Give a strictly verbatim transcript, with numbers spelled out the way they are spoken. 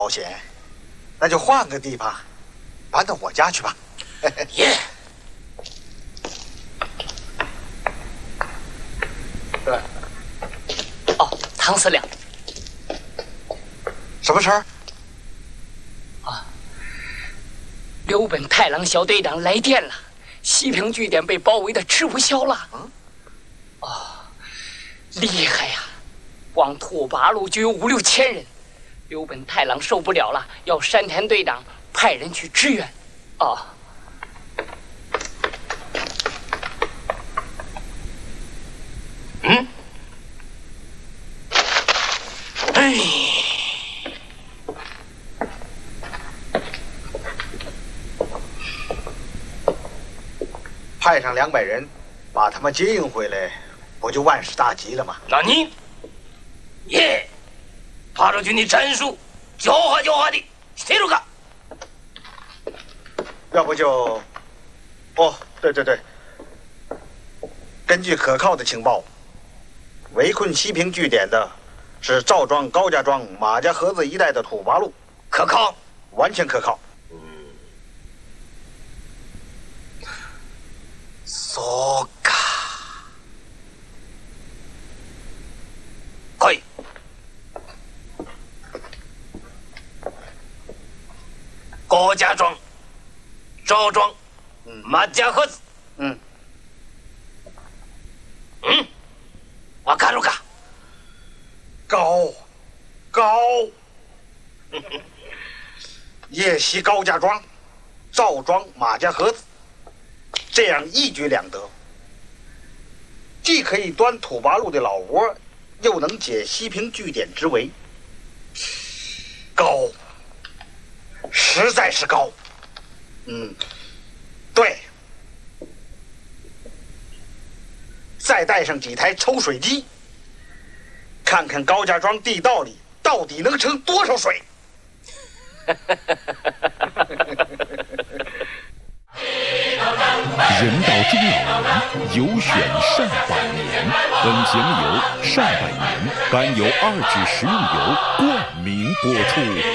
保险，那就换个地方，搬到我家去吧。 耶！ 对。 哦，唐司令， 什么事儿？ 啊，刘本太郎小队长来电了，西平据点被包围的吃不消了。嗯。哦，厉害呀！光土八路就有五六千人。刘本太郎受不了了，要山田队长派人去支援。哦。嗯。哎。 派上两百人，把他们接应回来，不就万事大吉了吗？ 那你，耶，八路军的战术，狡猾狡猾的，谁都干。 要不就，哦，对对对，根据可靠的情报，围困西平据点的是赵庄、高家庄、马家河子一带的土八路， 可靠， 完全可靠。 そうか。来い。高家庄、赵庄、马家河子。 嗯。 嗯。わかるか？ 高，高。夜袭高家庄、赵庄、马家河子。这样一举两得，既可以端土八路的老窝，又能解西平据点之围。高，实在是高。嗯，对。再带上几台抽水机，看看高家庄地道里到底能盛多少水。 人到中老年，有选善百年。本节目由善百年甘油二酯食用油冠名播出。